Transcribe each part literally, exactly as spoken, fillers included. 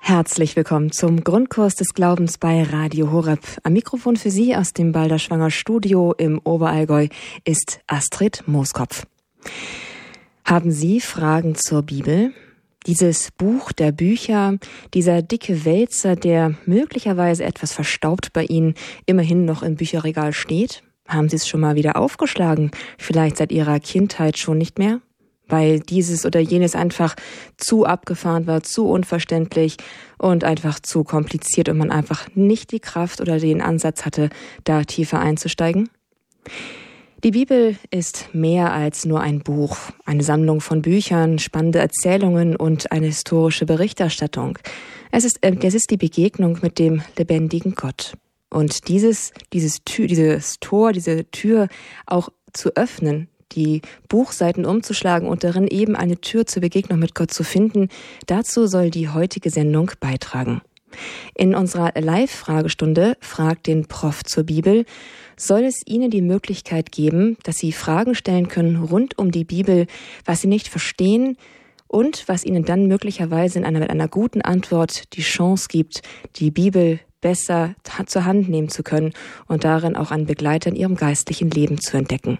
Herzlich willkommen zum Grundkurs des Glaubens bei Radio Horeb. Am Mikrofon für Sie aus dem Balderschwanger Studio im Oberallgäu ist Astrid Mooskopf. Haben Sie Fragen zur Bibel? Dieses Buch der Bücher, dieser dicke Wälzer, der möglicherweise etwas verstaubt bei Ihnen immerhin noch im Bücherregal steht? Haben Sie es schon mal wieder aufgeschlagen? Vielleicht seit Ihrer Kindheit schon nicht mehr? Weil dieses oder jenes einfach zu abgefahren war, zu unverständlich und einfach zu kompliziert und man einfach nicht die Kraft oder den Ansatz hatte, da tiefer einzusteigen? Die Bibel ist mehr als nur ein Buch, eine Sammlung von Büchern, spannende Erzählungen und eine historische Berichterstattung. Es ist, äh, es ist die Begegnung mit dem lebendigen Gott. Und dieses, dieses Tür, dieses Tor, diese Tür auch zu öffnen, die Buchseiten umzuschlagen und darin eben eine Tür zur Begegnung mit Gott zu finden, dazu soll die heutige Sendung beitragen. In unserer Live-Fragestunde fragt den Prof zur Bibel, soll es Ihnen die Möglichkeit geben, dass Sie Fragen stellen können rund um die Bibel, was Sie nicht verstehen und was Ihnen dann möglicherweise in einer, mit einer guten Antwort die Chance gibt, die Bibel besser zur Hand nehmen zu können und darin auch einen Begleiter in Ihrem geistlichen Leben zu entdecken.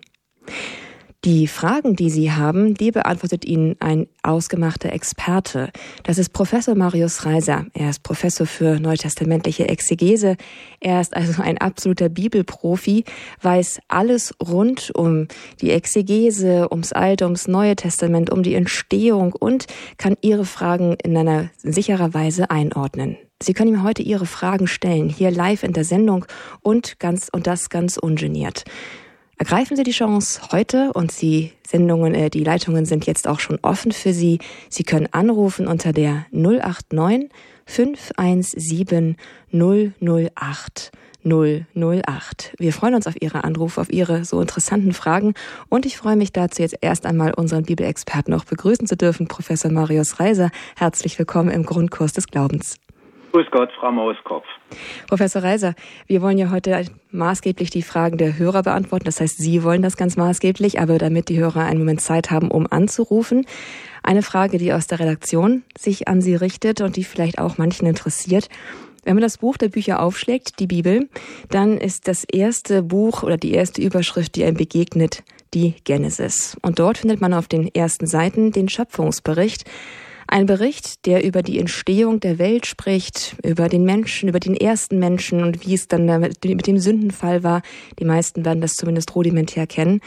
Die Fragen, die Sie haben, die beantwortet Ihnen ein ausgemachter Experte. Das ist Professor Marius Reiser. Er ist Professor für neutestamentliche Exegese. Er ist also ein absoluter Bibelprofi, weiß alles rund um die Exegese, ums Alte, ums Neue Testament, um die Entstehung und kann Ihre Fragen in einer sicherer Weise einordnen. Sie können ihm heute Ihre Fragen stellen, hier live in der Sendung und ganz und das ganz ungeniert. Ergreifen Sie die Chance heute und die Sendungen, äh, die Leitungen sind jetzt auch schon offen für Sie. Sie können anrufen unter der null acht neun fünf eins sieben null null acht null null acht. Wir freuen uns auf Ihre Anrufe, auf Ihre so interessanten Fragen und ich freue mich dazu jetzt erst einmal unseren Bibelexperten auch begrüßen zu dürfen, Professor Marius Reiser. Herzlich willkommen im Grundkurs des Glaubens. Grüß Gott, Frau Mooskopf. Professor Reiser, wir wollen ja heute maßgeblich die Fragen der Hörer beantworten. Das heißt, Sie wollen das ganz maßgeblich, aber damit die Hörer einen Moment Zeit haben, um anzurufen. Eine Frage, die aus der Redaktion sich an Sie richtet und die vielleicht auch manchen interessiert. Wenn man das Buch der Bücher aufschlägt, die Bibel, dann ist das erste Buch oder die erste Überschrift, die einem begegnet, die Genesis. Und dort findet man auf den ersten Seiten den Schöpfungsbericht. Ein Bericht, der über die Entstehung der Welt spricht, über den Menschen, über den ersten Menschen und wie es dann mit dem Sündenfall war. Die meisten werden das zumindest rudimentär kennen.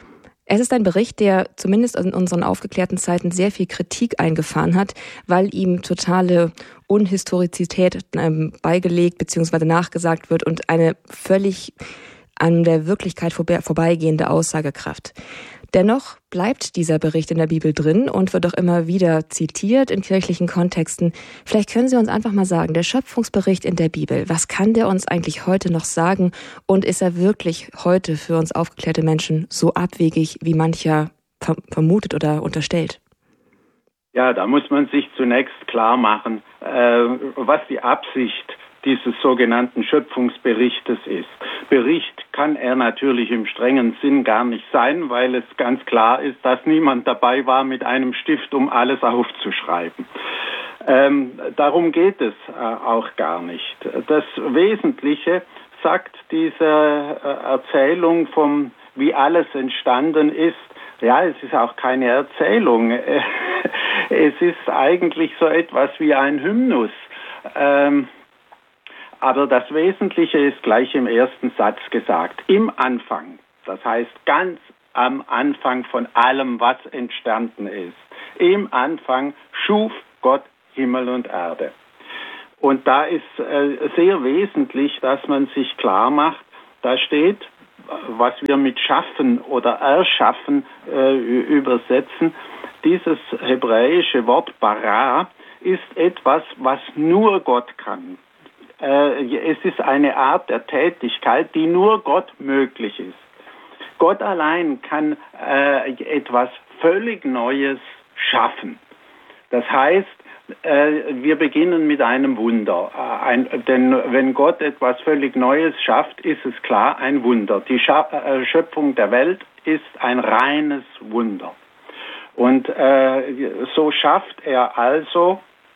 Es ist ein Bericht, der zumindest in unseren aufgeklärten Zeiten sehr viel Kritik eingefahren hat, weil ihm totale Unhistorizität ähm, beigelegt bzw. nachgesagt wird und eine völlig an der Wirklichkeit vorbeigehende Aussagekraft. Dennoch bleibt dieser Bericht in der Bibel drin und wird auch immer wieder zitiert in kirchlichen Kontexten. Vielleicht können Sie uns einfach mal sagen, der Schöpfungsbericht in der Bibel, was kann der uns eigentlich heute noch sagen? Und ist er wirklich heute für uns aufgeklärte Menschen so abwegig, wie mancher vermutet oder unterstellt? Ja, da muss man sich zunächst klar machen, äh, was die Absicht dieses sogenannten Schöpfungsberichtes ist. Bericht kann er natürlich im strengen Sinn gar nicht sein, weil es ganz klar ist, dass niemand dabei war mit einem Stift, um alles aufzuschreiben. Ähm, darum geht es äh, auch gar nicht. Das Wesentliche sagt diese äh, Erzählung vom, wie alles entstanden ist. Ja, es ist auch keine Erzählung. Es ist eigentlich so etwas wie ein Hymnus. Ähm, Aber das Wesentliche ist gleich im ersten Satz gesagt. Im Anfang, das heißt ganz am Anfang von allem, was entstanden ist. Im Anfang schuf Gott Himmel und Erde. Und da ist äh, sehr wesentlich, dass man sich klar macht, da steht, was wir mit schaffen oder erschaffen äh, übersetzen, dieses hebräische Wort bara ist etwas, was nur Gott kann. Es ist eine Art der Tätigkeit, die nur Gott möglich ist. Gott allein kann äh, etwas völlig Neues schaffen. Das heißt, äh, wir beginnen mit einem Wunder. Äh, ein, denn wenn Gott etwas völlig Neues schafft, ist es klar ein Wunder. Die Scha- äh, Schöpfung der Welt ist ein reines Wunder. Und äh, so schafft er also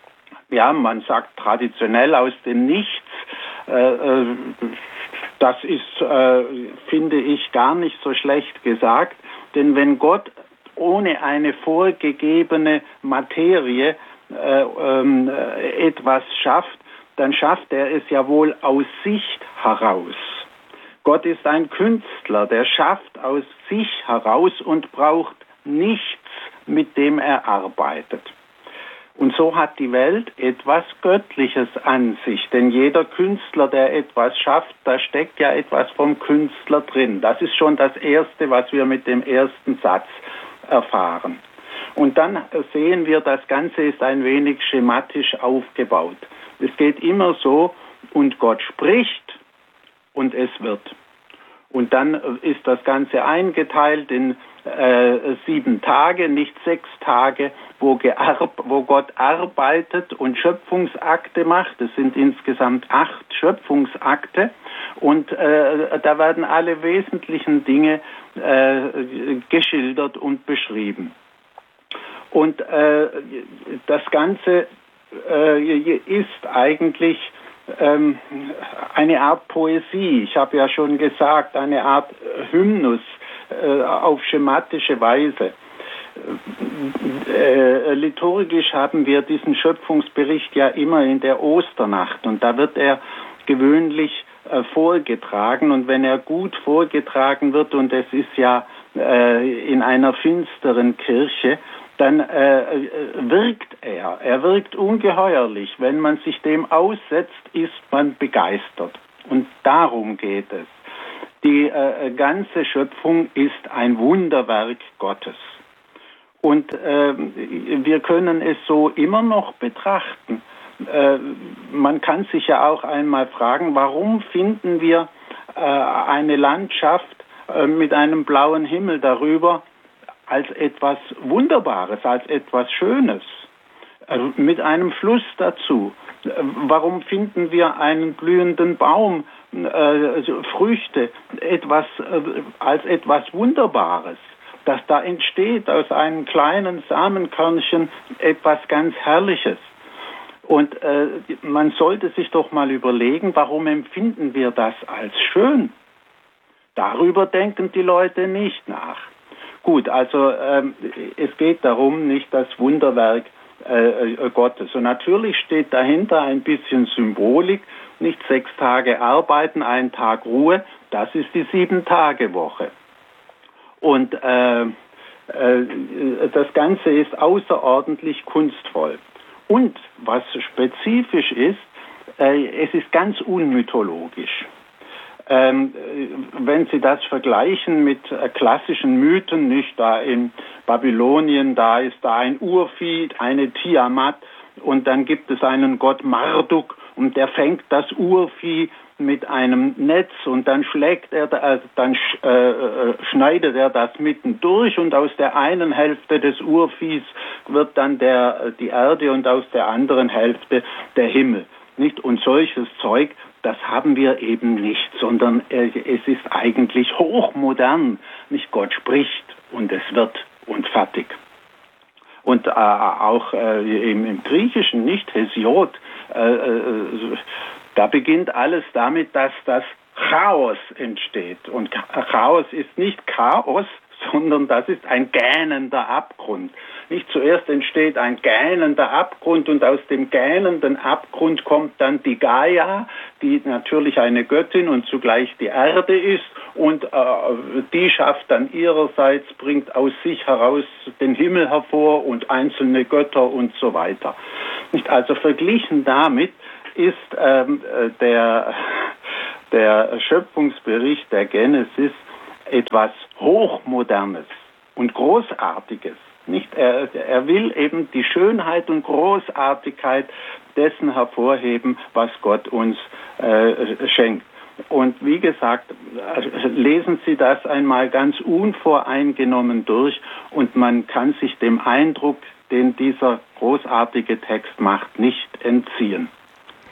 ja, man sagt traditionell aus dem Nichts. Äh, das ist, äh, finde ich, gar nicht so schlecht gesagt. Denn wenn Gott ohne eine vorgegebene Materie äh, äh, etwas schafft, dann schafft er es ja wohl aus sich heraus. Gott ist ein Künstler, der schafft aus sich heraus und braucht nichts, mit dem er arbeitet. Und so hat die Welt etwas Göttliches an sich, denn jeder Künstler, der etwas schafft, da steckt ja etwas vom Künstler drin. Das ist schon das Erste, was wir mit dem ersten Satz erfahren. Und dann sehen wir, das Ganze ist ein wenig schematisch aufgebaut. Es geht immer so, und Gott spricht und es wird. Und dann ist das Ganze eingeteilt in äh, sieben Tage, nicht sechs Tage, wo, gearb- wo Gott arbeitet und Schöpfungsakte macht. Es sind insgesamt acht Schöpfungsakte. Und äh, da werden alle wesentlichen Dinge äh, geschildert und beschrieben. Und äh, das Ganze äh, ist eigentlich ähm, eine Art Poesie. Ich habe ja schon gesagt, eine Art Hymnus äh, auf schematische Weise. Äh, liturgisch haben wir diesen Schöpfungsbericht ja immer in der Osternacht, und da wird er gewöhnlich äh, vorgetragen, und wenn er gut vorgetragen wird, und es ist ja äh, in einer finsteren Kirche, dann äh, wirkt er. Er wirkt ungeheuerlich. Wenn man sich dem aussetzt, ist man begeistert. Und darum geht es. Die äh, ganze Schöpfung ist ein Wunderwerk Gottes. Und äh, wir können es so immer noch betrachten. Äh, man kann sich ja auch einmal fragen, warum finden wir äh, eine Landschaft äh, mit einem blauen Himmel darüber als etwas Wunderbares, als etwas Schönes, also mit einem Fluss dazu. Warum finden wir einen blühenden Baum, äh, also Früchte, etwas äh, als etwas Wunderbares, dass da entsteht aus einem kleinen Samenkörnchen etwas ganz Herrliches. Und äh, man sollte sich doch mal überlegen, warum empfinden wir das als schön? Darüber denken die Leute nicht nach. Gut, also ähm, es geht darum, nicht das Wunderwerk äh, Gottes. Und natürlich steht dahinter ein bisschen Symbolik, nicht sechs Tage arbeiten, ein Tag Ruhe, das ist die Sieben-Tage-Woche. Und äh, äh, das Ganze ist außerordentlich kunstvoll. Und was spezifisch ist, äh, es ist ganz unmythologisch. Ähm, wenn Sie das vergleichen mit äh, klassischen Mythen, nicht, da in Babylonien, da ist da ein Urvieh, eine Tiamat, und dann gibt es einen Gott Marduk, und der fängt das Urvieh mit einem Netz, und dann schlägt er, äh, dann sch, äh, schneidet er das mitten durch, und aus der einen Hälfte des Urviehs wird dann der, die Erde, und aus der anderen Hälfte der Himmel. Nicht? Und solches Zeug, das haben wir eben nicht, sondern es ist eigentlich hochmodern. Nicht, Gott spricht und es wird und fertig. Und äh, auch äh, im, im Griechischen, nicht Hesiod, äh, äh, da beginnt alles damit, dass das Chaos entsteht. Und Chaos ist nicht Chaos, sondern das ist ein gähnender Abgrund. Nicht zuerst entsteht ein gähnender Abgrund, und aus dem gähnenden Abgrund kommt dann die Gaia, die natürlich eine Göttin und zugleich die Erde ist, und äh, die schafft dann ihrerseits, bringt aus sich heraus den Himmel hervor und einzelne Götter und so weiter. Nicht? Also verglichen damit ist ähm, der, der Schöpfungsbericht der Genesis etwas Hochmodernes und Großartiges. Nicht? Er, er will eben die Schönheit und Großartigkeit dessen hervorheben, was Gott uns äh, schenkt. Und wie gesagt, lesen Sie das einmal ganz unvoreingenommen durch, und man kann sich dem Eindruck, den dieser großartige Text macht, nicht entziehen.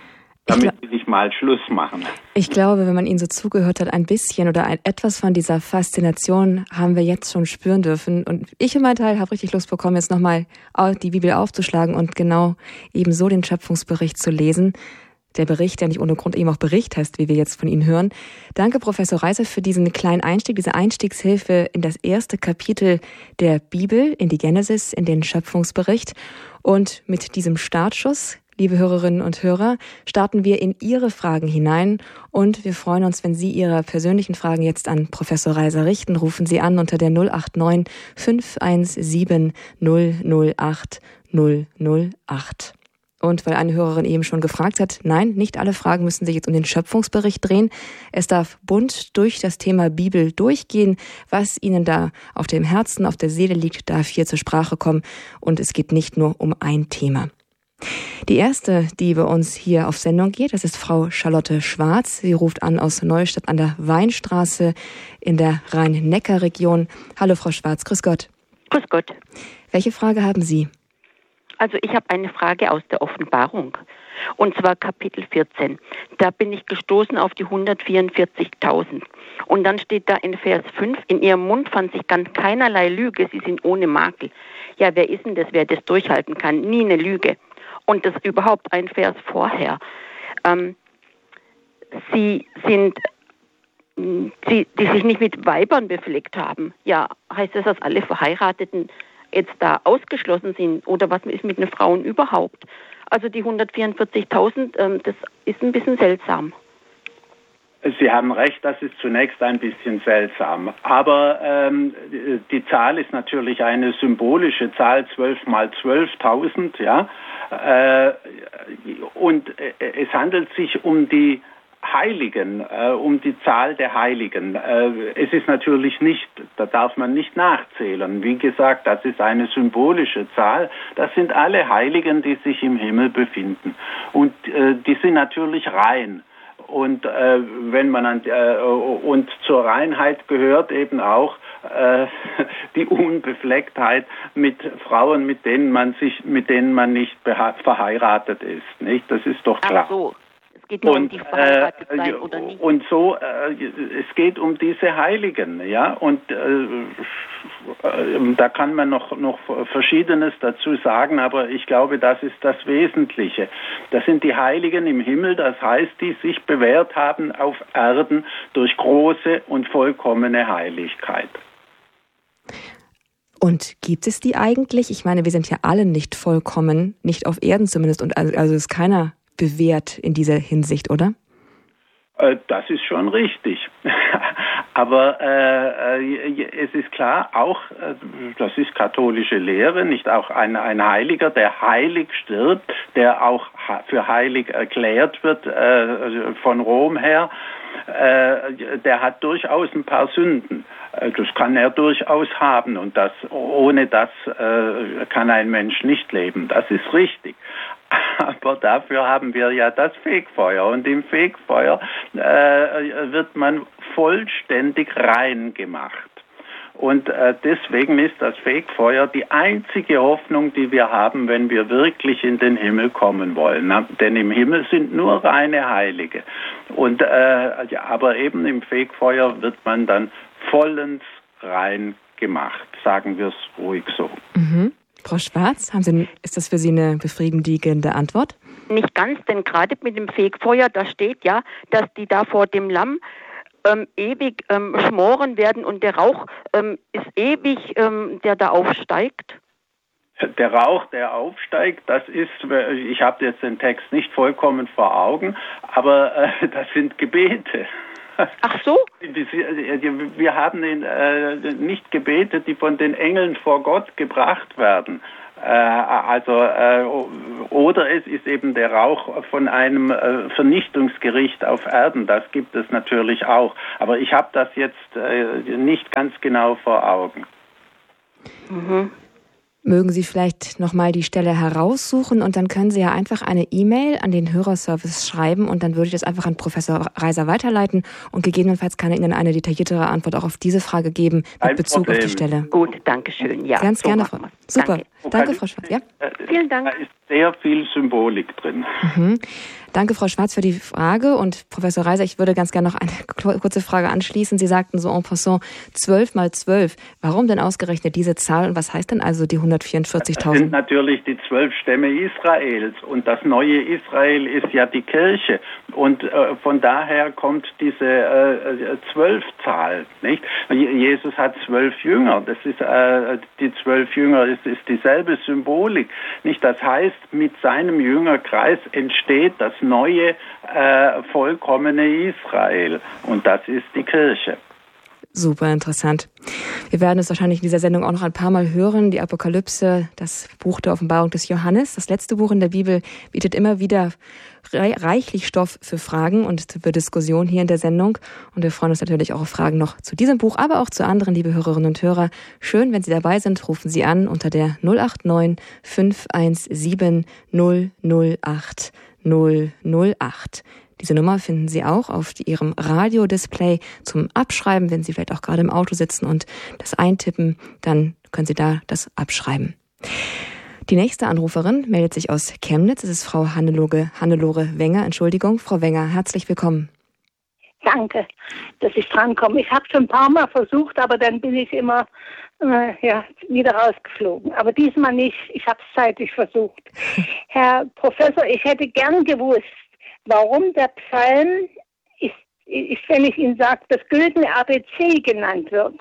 damit sie nicht mal Schluss machen. Ich glaube, wenn man Ihnen so zugehört hat, ein bisschen oder ein, etwas von dieser Faszination haben wir jetzt schon spüren dürfen. Und ich für meinen Teil habe richtig Lust bekommen, jetzt nochmal die Bibel aufzuschlagen und genau ebenso den Schöpfungsbericht zu lesen. Der Bericht, der nicht ohne Grund eben auch Bericht heißt, wie wir jetzt von Ihnen hören. Danke, Professor Reiser, für diesen kleinen Einstieg, diese Einstiegshilfe in das erste Kapitel der Bibel, in die Genesis, in den Schöpfungsbericht. Und mit diesem Startschuss, liebe Hörerinnen und Hörer, starten wir in Ihre Fragen hinein und wir freuen uns, wenn Sie Ihre persönlichen Fragen jetzt an Professor Reiser richten. Rufen Sie an unter der null acht neun fünf eins sieben null null acht null null acht. Und weil eine Hörerin eben schon gefragt hat, nein, nicht alle Fragen müssen sich jetzt um den Schöpfungsbericht drehen. Es darf bunt durch das Thema Bibel durchgehen. Was Ihnen da auf dem Herzen, auf der Seele liegt, darf hier zur Sprache kommen. Und es geht nicht nur um ein Thema. Die erste, die bei uns hier auf Sendung geht, das ist Frau Charlotte Schwarz. Sie ruft an aus Neustadt an der Weinstraße in der Rhein-Neckar-Region. Hallo Frau Schwarz, grüß Gott. Grüß Gott. Welche Frage haben Sie? Also ich habe eine Frage aus der Offenbarung, und zwar Kapitel vierzehn. Da bin ich gestoßen auf die hundertvierundvierzigtausend. Und dann steht da in Vers fünf, in ihrem Mund fand sich ganz keinerlei Lüge, sie sind ohne Makel. Ja, wer ist denn das, wer das durchhalten kann? Nie eine Lüge. Und das überhaupt ein Vers vorher. Ähm, sie sind, sie, die sich nicht mit Weibern befleckt haben. Ja, heißt das, dass alle Verheirateten jetzt da ausgeschlossen sind? Oder was ist mit den Frauen überhaupt? Also die hundertvierundvierzigtausend, ähm, das ist ein bisschen seltsam. Sie haben recht, das ist zunächst ein bisschen seltsam. Aber ähm, die Zahl ist natürlich eine symbolische Zahl, zwölf mal zwölftausend, ja. Äh, und äh, es handelt sich um die Heiligen, äh, um die Zahl der Heiligen. Äh, es ist natürlich nicht, da darf man nicht nachzählen. Wie gesagt, das ist eine symbolische Zahl. Das sind alle Heiligen, die sich im Himmel befinden. Und äh, die sind natürlich rein. Und äh, wenn man an, äh, und zur Reinheit gehört eben auch äh, die Unbeflecktheit mit Frauen, mit denen man sich, mit denen man nicht beha- verheiratet ist. Nicht? Das ist doch klar. Ach so. Es geht nur und, um die verheiratet sein äh, oder nicht. Und so, äh, es geht um diese Heiligen, ja, und äh, äh, da kann man noch, noch Verschiedenes dazu sagen, aber ich glaube, das ist das Wesentliche. Das sind die Heiligen im Himmel, das heißt, die sich bewährt haben auf Erden durch große und vollkommene Heiligkeit. Und gibt es die eigentlich? Ich meine, wir sind ja alle nicht vollkommen, nicht auf Erden zumindest, und also, also ist keiner bewährt in dieser Hinsicht, oder? Das ist schon richtig. Aber äh, es ist klar, auch, das ist katholische Lehre, nicht auch ein, ein Heiliger, der heilig stirbt, der auch für heilig erklärt wird äh, von Rom her, äh, der hat durchaus ein paar Sünden. Das kann er durchaus haben, und das, ohne das äh, kann ein Mensch nicht leben. Das ist richtig. Aber dafür haben wir ja das Fegfeuer, und im Fegfeuer äh, wird man vollständig rein gemacht. Und äh, deswegen ist das Fegfeuer die einzige Hoffnung, die wir haben, wenn wir wirklich in den Himmel kommen wollen. Na, denn im Himmel sind nur reine Heilige. Und äh, ja, aber eben im Fegfeuer wird man dann vollends rein gemacht. Sagen wir es ruhig so. Mhm. Frau Schwarz, haben Sie, ist das für Sie eine befriedigende Antwort? Nicht ganz, denn gerade mit dem Fegfeuer, da steht ja, dass die da vor dem Lamm ähm, ewig ähm, schmoren werden, und der Rauch ähm, ist ewig, ähm, der da aufsteigt. Der Rauch, der aufsteigt, das ist, ich habe jetzt den Text nicht vollkommen vor Augen, aber äh, das sind Gebete. Ach so? Wir haben äh, nicht Gebete, die von den Engeln vor Gott gebracht werden. Äh, also äh, oder es ist eben der Rauch von einem äh, Vernichtungsgericht auf Erden. Das gibt es natürlich auch. Aber ich habe das jetzt äh, nicht ganz genau vor Augen. Mhm. Mögen Sie vielleicht nochmal die Stelle heraussuchen, und dann können Sie ja einfach eine E-Mail an den Hörerservice schreiben, und dann würde ich das einfach an Professor Reiser weiterleiten, und gegebenenfalls kann er Ihnen eine detailliertere Antwort auch auf diese Frage geben mit Ein Bezug Problem. auf die Stelle. Gut, danke schön. Ja, Ganz so gerne, Frau. Super. Danke, danke Frau Schwarz. Ja? Vielen Dank. Da ist sehr viel Symbolik drin. Mhm. Danke, Frau Schwarz, für die Frage. Und Professor Reiser, ich würde ganz gerne noch eine kurze Frage anschließen. Sie sagten so en passant zwölf mal zwölf. Warum denn ausgerechnet diese Zahl und was heißt denn also die hundertvierundvierzigtausend? Das sind natürlich die zwölf Stämme Israels und das neue Israel ist ja die Kirche und äh, von daher kommt diese äh, Zwölfzahl, nicht? Jesus hat zwölf Jünger, das ist äh, die zwölf Jünger ist, ist dieselbe Symbolik, nicht? Das heißt, mit seinem Jüngerkreis entsteht das neue, äh, vollkommene Israel. Und das ist die Kirche. Super interessant. Wir werden es wahrscheinlich in dieser Sendung auch noch ein paar Mal hören. Die Apokalypse, das Buch der Offenbarung des Johannes, das letzte Buch in der Bibel, bietet immer wieder reichlich Stoff für Fragen und für Diskussion hier in der Sendung. Und wir freuen uns natürlich auch auf Fragen noch zu diesem Buch, aber auch zu anderen, liebe Hörerinnen und Hörer. Schön, wenn Sie dabei sind, rufen Sie an unter der null acht neun fünf eins sieben null null acht null null acht. Diese Nummer finden Sie auch auf Ihrem Radiodisplay zum Abschreiben. Wenn Sie vielleicht auch gerade im Auto sitzen und das eintippen, dann können Sie da das abschreiben. Die nächste Anruferin meldet sich aus Chemnitz. Es ist Frau Hannelore, Hannelore Wenger. Entschuldigung, Frau Wenger, herzlich willkommen. Danke, dass ich drankomme. Ich habe schon ein paar Mal versucht, aber dann bin ich immer äh, ja, wieder rausgeflogen. Aber diesmal nicht. Ich habe es zeitig versucht. Herr Professor, ich hätte gern gewusst, warum der Psalm, ist, ist, wenn ich Ihnen sage, das güldene A B C genannt wird.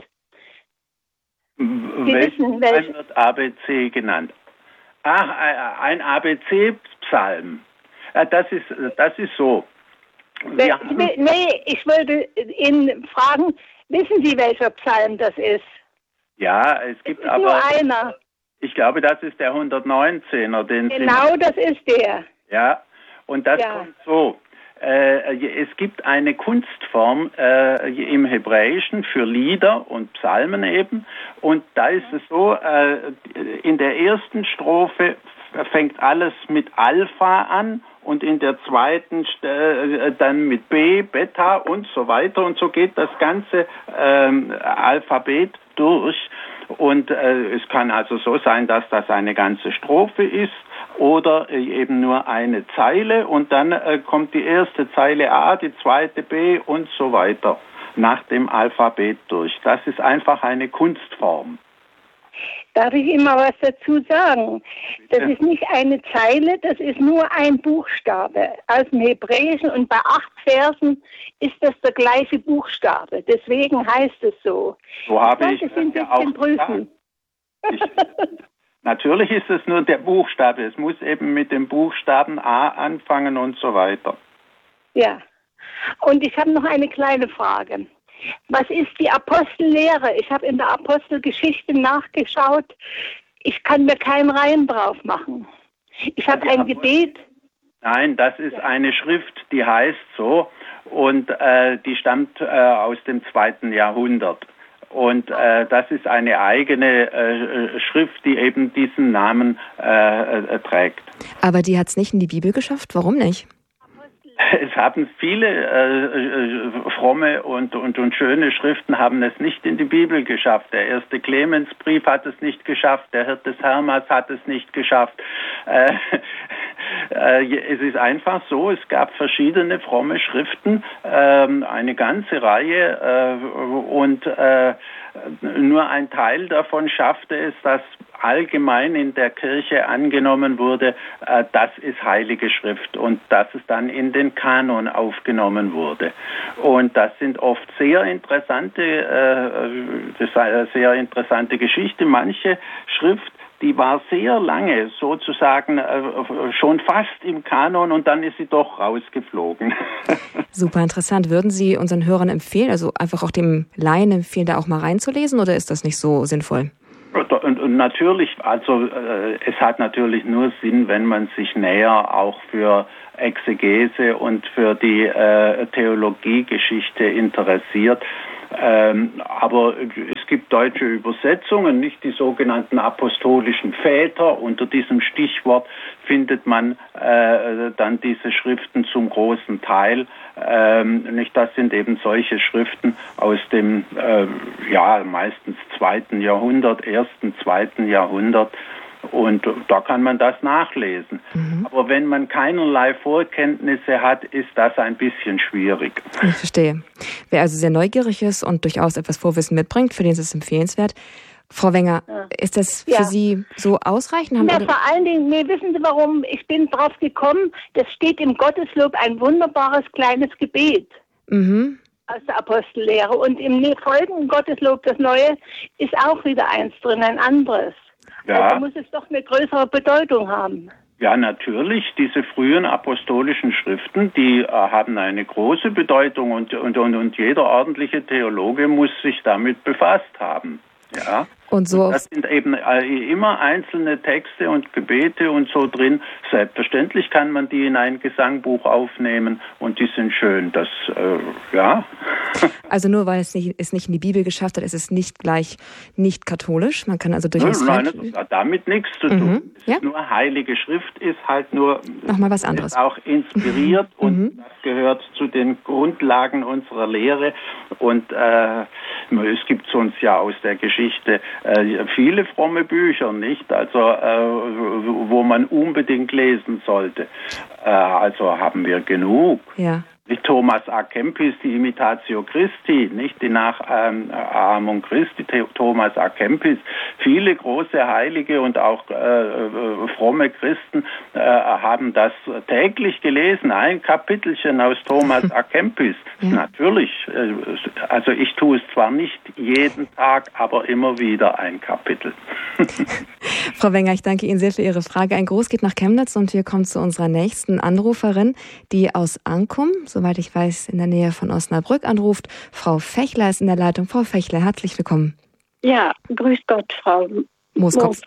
Sie wissen, welches wird A B C genannt? Ach, ein A B C-Psalm. Das ist, das ist so. Nee, nee, ich wollte Ihnen fragen, wissen Sie, welcher Psalm das ist? Ja, es gibt es ist aber... nur einer. Ich glaube, das ist der hundertneunzehner. Den genau, Sie, das ist der. Ja, und das ja. kommt so. Äh, es gibt eine Kunstform äh, im Hebräischen für Lieder und Psalmen eben. Und da ist es so, äh, in der ersten Strophe fängt alles mit Alpha an und in der zweiten äh, dann mit B, Beta und so weiter. Und so geht das ganze äh, Alphabet durch. Und äh, es kann also so sein, dass das eine ganze Strophe ist oder äh, eben nur eine Zeile und dann äh, kommt die erste Zeile A, die zweite B und so weiter nach dem Alphabet durch. Das ist einfach eine Kunstform. Darf ich immer was dazu sagen? Das ist nicht eine Zeile, das ist nur ein Buchstabe. Aus dem Hebräischen und bei acht Versen ist das der gleiche Buchstabe. Deswegen heißt es so. So habe ich, ich das sind ja auch prüfen. Ich, natürlich ist es nur der Buchstabe. Es muss eben mit dem Buchstaben A anfangen und so weiter. Ja. Und ich habe noch eine kleine Frage. Was ist die Apostellehre? Ich habe in der Apostelgeschichte nachgeschaut. Ich kann mir keinen Reim drauf machen. Ich habe ein Gebet. Nein, das ist eine Schrift, die heißt so und äh, die stammt äh, aus dem zweiten Jahrhundert. Und äh, das ist eine eigene äh, Schrift, die eben diesen Namen äh, äh, trägt. Aber die hat es nicht in die Bibel geschafft? Warum nicht? Es haben viele äh, fromme und, und, und schöne Schriften haben es nicht in die Bibel geschafft. Der erste Clemensbrief hat es nicht geschafft, der Hirte Hermas hat es nicht geschafft. Äh, äh, es ist einfach so, es gab verschiedene fromme Schriften, äh, eine ganze Reihe äh, und äh, nur ein Teil davon schaffte es, dass allgemein in der Kirche angenommen wurde, äh, das ist Heilige Schrift und dass es dann in den Kanon aufgenommen wurde. Und das sind oft sehr interessante, äh, das ist eine sehr interessante Geschichte. Manche Schrift, die war sehr lange sozusagen äh, schon fast im Kanon und dann ist sie doch rausgeflogen. Super interessant. Würden Sie unseren Hörern empfehlen, also einfach auch dem Laien empfehlen, da auch mal reinzulesen oder ist das nicht so sinnvoll? Und, und natürlich, also äh, es hat natürlich nur Sinn, wenn man sich näher auch für Exegese und für die äh, Theologiegeschichte interessiert. Ähm, aber es gibt deutsche Übersetzungen, nicht die sogenannten apostolischen Väter. Unter diesem Stichwort findet man äh, dann diese Schriften zum großen Teil. Ähm, nicht, das sind eben solche Schriften aus dem äh, ja meistens zweiten Jahrhundert, ersten, zweiten Jahrhundert. Und da kann man das nachlesen. Mhm. Aber wenn man keinerlei Vorkenntnisse hat, ist das ein bisschen schwierig. Ich verstehe. Wer also sehr neugierig ist und durchaus etwas Vorwissen mitbringt, für den ist es empfehlenswert. Frau Wenger, ja. Ist das für ja. Sie so ausreichend? Haben ja, vor allen Dingen, nee, wissen Sie warum? Ich bin drauf gekommen, das steht im Gotteslob, ein wunderbares kleines Gebet mhm. aus der Apostellehre. Und im folgenden Gotteslob, das Neue, ist auch wieder eins drin, ein anderes. Ja. Also muss es doch eine größere Bedeutung haben. Ja, natürlich. Diese frühen apostolischen Schriften, die äh, haben eine große Bedeutung und, und, und, und jeder ordentliche Theologe muss sich damit befasst haben. Ja. Und so und das sind eben immer einzelne Texte und Gebete und so drin. Selbstverständlich kann man die in ein Gesangbuch aufnehmen und die sind schön. Das, äh, ja. Also nur weil es nicht, es nicht in die Bibel geschafft hat, ist es nicht gleich nicht katholisch. Man kann also durchaus... Nein, nein, das hat damit nichts zu tun. Mhm. Es ja? ist nur Heilige Schrift, ist halt nur... Nochmal was anderes. Ist auch inspiriert mhm. und mhm. das gehört zu den Grundlagen unserer Lehre. Und äh, es gibt sonst ja aus der Geschichte äh, viele fromme Bücher, nicht? Also äh, wo man unbedingt lesen sollte. Äh, also haben wir genug. Ja. Thomas A. Kempis, die Imitatio Christi, nicht die Nachahmung Christi, Thomas A. Kempis. Viele große Heilige und auch äh, fromme Christen äh, haben das täglich gelesen. Ein Kapitelchen aus Thomas A. Kempis. Ja. Natürlich. Äh, also ich tue es zwar nicht jeden Tag, aber immer wieder ein Kapitel. Frau Wenger, ich danke Ihnen sehr für Ihre Frage. Ein Gruß geht nach Chemnitz und wir kommen zu unserer nächsten Anruferin, die aus Ankum, soweit ich weiß, in der Nähe von Osnabrück anruft. Frau Fechler ist in der Leitung. Frau Fechler, herzlich willkommen. Ja, grüß Gott, Frau Mooskopf.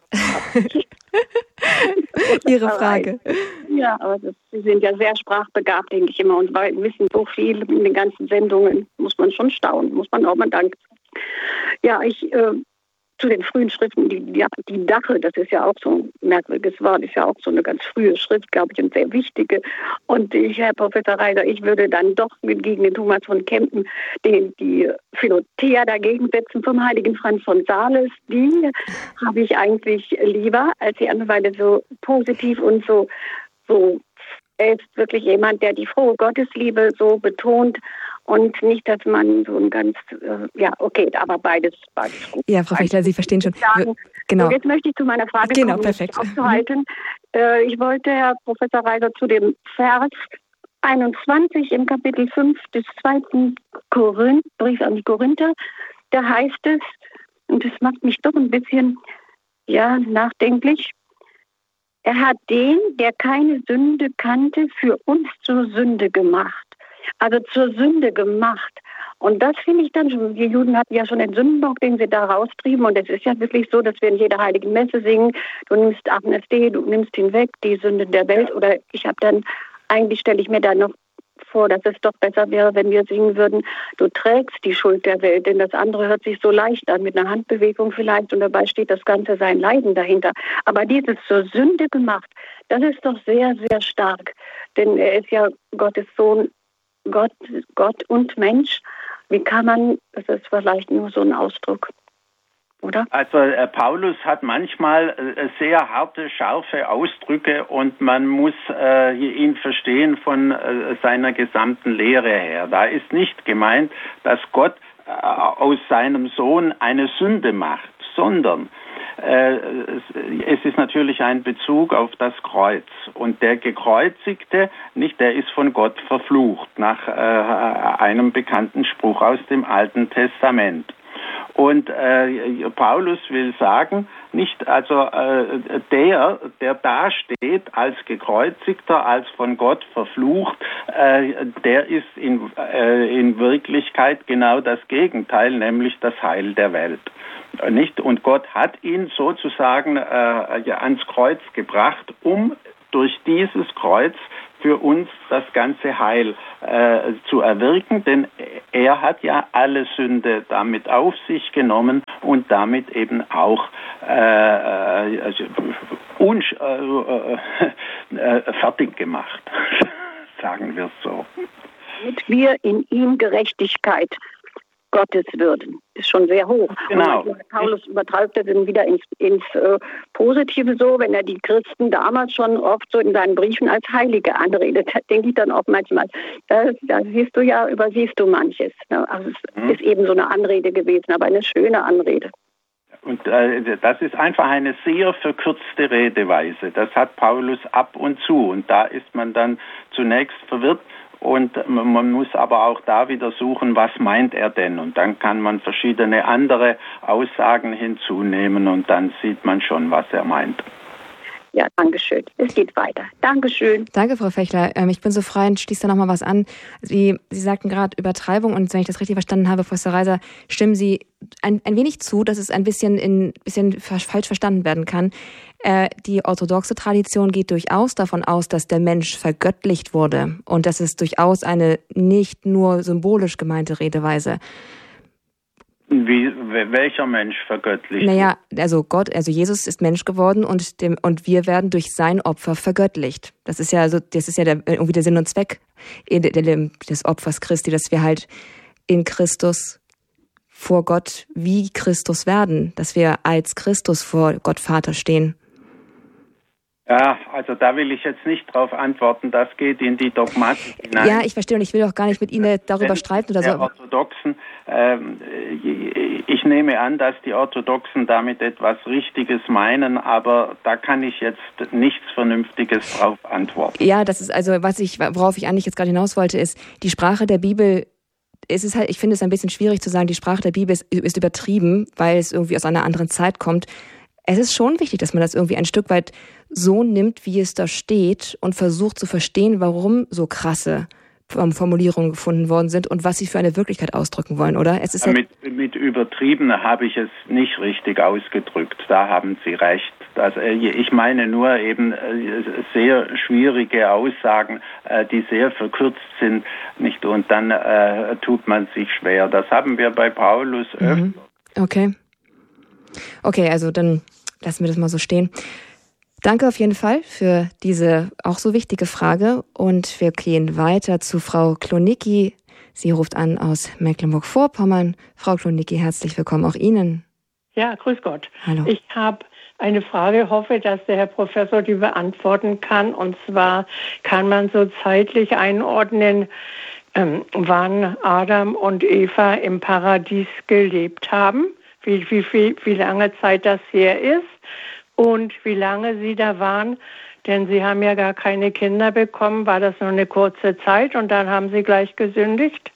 Ihre Frage. Ja, aber das, Sie sind ja sehr sprachbegabt, denke ich immer, und wissen so viel in den ganzen Sendungen. Muss man schon staunen, muss man auch mal danken. Ja, ich... Äh, zu den frühen Schriften, die, die, die Dache, das ist ja auch so ein merkwürdiges Wort, ist ja auch so eine ganz frühe Schrift, glaube ich, und sehr wichtige. Und ich, Herr Professor Reiser, ich würde dann doch gegen den Thomas von Kempen den, die Philothea dagegen setzen vom heiligen Franz von Sales. Die habe ich eigentlich lieber als die andere, weil er so positiv und so, so, er ist wirklich jemand, der die frohe Gottesliebe so betont. Und nicht, dass man so ein ganz, äh, ja, okay, aber beides, beides gut. Ja, Frau Fechler, Sie verstehen schon. Sagen, genau. So, jetzt möchte ich zu meiner Frage genau, kommen, perfekt. aufzuhalten. Äh, ich wollte, Herr Professor Reiser, zu dem Vers einundzwanzig im Kapitel fünf des zweiten Korinth, Brief an die Korinther, da heißt es, und das macht mich doch ein bisschen, ja, nachdenklich, er hat den, der keine Sünde kannte, für uns zur Sünde gemacht. Also zur Sünde gemacht. Und das finde ich dann schon, die Juden hatten ja schon den Sündenbock, den sie da raustrieben. Und es ist ja wirklich so, dass wir in jeder heiligen Messe singen, du nimmst Amnestie, du nimmst hinweg die Sünde der Welt. Oder ich habe dann, eigentlich stelle ich mir da noch vor, dass es doch besser wäre, wenn wir singen würden, du trägst die Schuld der Welt. Denn das andere hört sich so leicht an, mit einer Handbewegung vielleicht. Und dabei steht das Ganze sein Leiden dahinter. Aber dieses zur Sünde gemacht, das ist doch sehr, sehr stark. Denn er ist ja Gottes Sohn, Gott, Gott und Mensch. Wie kann man, das ist vielleicht nur so ein Ausdruck, oder? Also äh, Paulus hat manchmal äh, sehr harte, scharfe Ausdrücke und man muss äh, ihn verstehen von äh, seiner gesamten Lehre her. Da ist nicht gemeint, dass Gott äh, aus seinem Sohn eine Sünde macht, sondern es ist natürlich ein Bezug auf das Kreuz. Und der Gekreuzigte, nicht, der ist von Gott verflucht, nach äh, einem bekannten Spruch aus dem Alten Testament. Und äh, Paulus will sagen, nicht, also äh, der, der da steht als Gekreuzigter, als von Gott verflucht, äh, der ist in, äh, in Wirklichkeit genau das Gegenteil, nämlich das Heil der Welt. Nicht? Und Gott hat ihn sozusagen äh, ja, ans Kreuz gebracht, um durch dieses Kreuz für uns das ganze Heil äh, zu erwirken, denn er hat ja alle Sünde damit auf sich genommen und damit eben auch äh, also, unsch- äh, äh, fertig gemacht, sagen wir es so. Damit wir in ihm Gerechtigkeit Gottes würden. ist schon sehr hoch. Genau. Und Paulus übertreibt das dann wieder ins, ins äh, Positive so, wenn er die Christen damals schon oft so in seinen Briefen als Heilige anredet. Da denke ich dann auch manchmal, da, da siehst du ja, übersiehst du manches. Ne? Also es mhm. ist eben so eine Anrede gewesen, aber eine schöne Anrede. Und äh, das ist einfach eine sehr verkürzte Redeweise. Das hat Paulus ab und zu. Und da ist man dann zunächst verwirrt. Und man muss aber auch da wieder suchen, was meint er denn? Und dann kann man verschiedene andere Aussagen hinzunehmen und dann sieht man schon, was er meint. Ja, danke schön. Es geht weiter. Dankeschön. Danke, Frau Fechler. Ich bin so frei und schließe da noch mal was an. Sie, Sie sagten gerade Übertreibung und wenn ich das richtig verstanden habe, Professor Reiser, stimmen Sie ein, ein wenig zu, dass es ein bisschen, in, bisschen falsch verstanden werden kann. Äh, die orthodoxe Tradition geht durchaus davon aus, dass der Mensch vergöttlicht wurde und das ist durchaus eine nicht nur symbolisch gemeinte Redeweise. Wie, welcher Mensch vergöttlicht? Naja, also Gott, also Jesus ist Mensch geworden und dem, und wir werden durch sein Opfer vergöttlicht. Das ist ja also, das ist ja der, irgendwie der Sinn und Zweck des Opfers Christi, dass wir halt in Christus vor Gott wie Christus werden, dass wir als Christus vor Gott Vater stehen. Ja, also da will ich jetzt nicht drauf antworten, das geht in die Dogmatik hinein. Ja, ich verstehe und ich will auch gar nicht mit Ihnen darüber streiten oder so. Der Orthodoxen, ähm, ich nehme an, dass die Orthodoxen damit etwas Richtiges meinen, aber da kann ich jetzt nichts Vernünftiges drauf antworten. Ja, das ist also, was ich, worauf ich eigentlich jetzt gerade hinaus wollte, ist, die Sprache der Bibel, es ist halt, ich finde es ein bisschen schwierig zu sagen, die Sprache der Bibel ist, ist übertrieben, weil es irgendwie aus einer anderen Zeit kommt. Es ist schon wichtig, dass man das irgendwie ein Stück weit so nimmt, wie es da steht und versucht zu verstehen, warum so krasse Formulierungen gefunden worden sind und was sie für eine Wirklichkeit ausdrücken wollen, oder? Es ist ja mit, mit übertrieben habe ich es nicht richtig ausgedrückt. Da haben Sie recht. Also ich meine nur eben sehr schwierige Aussagen, die sehr verkürzt sind, nicht? Und dann äh, tut man sich schwer. Das haben wir bei Paulus öfter. Mhm. Okay. Okay, also dann lassen wir das mal so stehen. Danke auf jeden Fall für diese auch so wichtige Frage und wir gehen weiter zu Frau Klonicki. Sie ruft an aus Mecklenburg-Vorpommern. Frau Klonicki, herzlich willkommen auch Ihnen. Ja, grüß Gott. Hallo. Ich habe eine Frage, hoffe, dass der Herr Professor die beantworten kann. Und zwar kann man so zeitlich einordnen, ähm, wann Adam und Eva im Paradies gelebt haben, wie, wie, wie, wie lange Zeit das her ist. Und wie lange Sie da waren, denn Sie haben ja gar keine Kinder bekommen, war das nur eine kurze Zeit und dann haben Sie gleich gesündigt?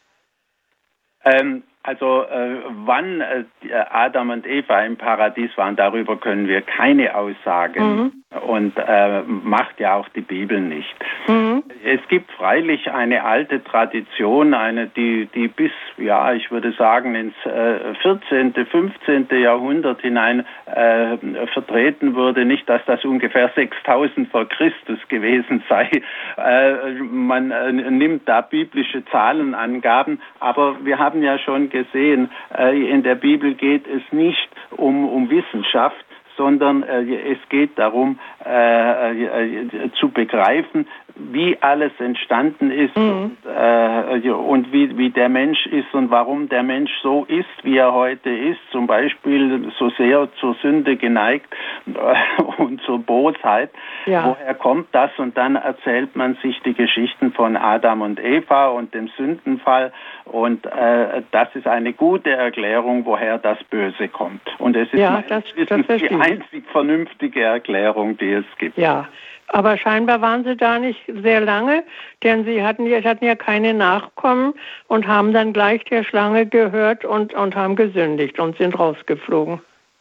Ähm, also äh, wann äh, Adam und Eva im Paradies waren, darüber können wir keine Aussage mhm. und äh, macht ja auch die Bibel nicht. Mhm. Es gibt freilich eine alte Tradition, eine die die bis ja ich würde sagen ins äh, vierzehnte, fünfzehnte Jahrhundert hinein äh, vertreten wurde, nicht, dass das ungefähr sechstausend vor Christus gewesen sei. Äh, man äh, nimmt da biblische Zahlenangaben, aber wir haben ja schon gesehen, äh, in der Bibel geht es nicht um um Wissenschaft, sondern äh, es geht darum, äh, äh, zu begreifen, wie alles entstanden ist mhm. und, äh, und wie, wie der Mensch ist und warum der Mensch so ist, wie er heute ist, zum Beispiel so sehr zur Sünde geneigt äh, und zur Bosheit. Ja. Woher kommt das? Und dann erzählt man sich die Geschichten von Adam und Eva und dem Sündenfall und äh, das ist eine gute Erklärung, woher das Böse kommt. Und es ist ja, das, das die einzig vernünftige Erklärung, die es gibt. Ja. Aber scheinbar waren Sie da nicht sehr lange, denn Sie hatten, Sie hatten ja keine Nachkommen und haben dann gleich der Schlange gehört und, und haben gesündigt und sind rausgeflogen.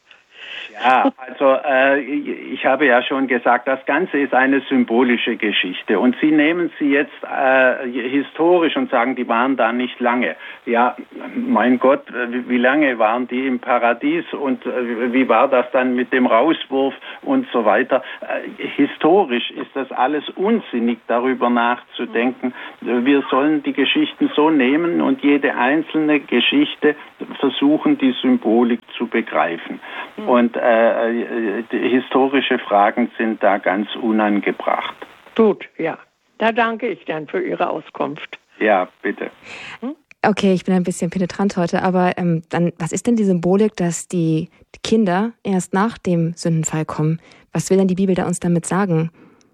Ja, also äh, ich habe ja schon gesagt, das Ganze ist eine symbolische Geschichte und Sie nehmen sie jetzt äh, historisch und sagen, die waren da nicht lange. Ja, mein Gott, wie, wie lange waren die im Paradies und äh, wie war das dann mit dem Rauswurf und so weiter. Äh, historisch ist das alles unsinnig, darüber nachzudenken. Wir sollen die Geschichten so nehmen und jede einzelne Geschichte versuchen, die Symbolik zu begreifen. Und äh, historische Fragen sind da ganz unangebracht. Gut, ja. Da danke ich dann für Ihre Auskunft. Ja, bitte. Hm? Okay, ich bin ein bisschen penetrant heute, aber ähm, dann, was ist denn die Symbolik, dass die Kinder erst nach dem Sündenfall kommen? Was will denn die Bibel da uns damit sagen?